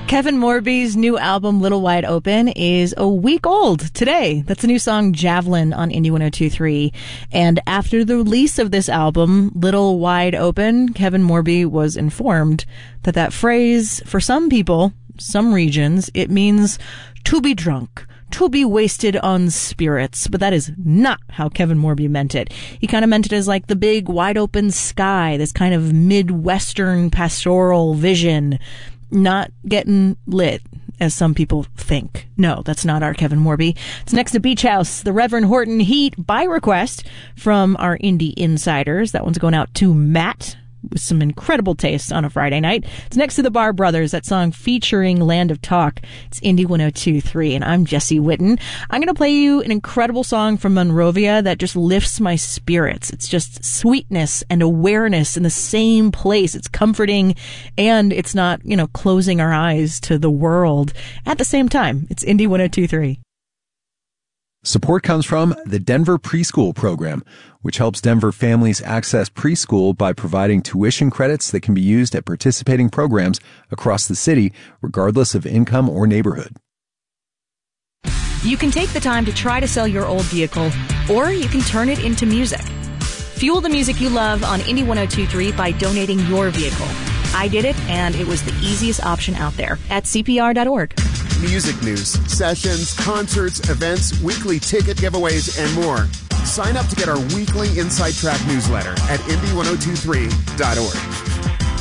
Kevin Morby's new album, Little Wide Open, is a week old today. That's the new song, Javelin, on Indie 102.3. And after the release of this album, Little Wide Open, Kevin Morby was informed that that phrase, for some people, some regions, it means to be drunk, to be wasted on spirits. But that is not how Kevin Morby meant it. He kind of meant it as like the big wide open sky, this kind of Midwestern pastoral vision. Not getting lit, as some people think. No, that's not our Kevin Morby. It's next to Beach House, the Reverend Horton Heat, by request from our indie insiders. That one's going out to Matt, with some incredible taste on a Friday night. It's next to the Bar Brothers, that song featuring Land of Talk. It's Indie 102.3, and I'm Jesse Witten. I'm going to play you an incredible song from Monrovia that just lifts my spirits. It's just sweetness and awareness in the same place. It's comforting, and it's not, closing our eyes to the world at the same time. It's Indie 102.3. Support comes from the Denver Preschool Program, which helps Denver families access preschool by providing tuition credits that can be used at participating programs across the city, regardless of income or neighborhood. You can take the time to try to sell your old vehicle, or you can turn it into music. Fuel the music you love on Indie 102.3 by donating your vehicle. I did it, and it was the easiest option out there at CPR.org. Music news, sessions, concerts, events, weekly ticket giveaways, and more. Sign up to get our weekly Inside Track newsletter at indie1023.org.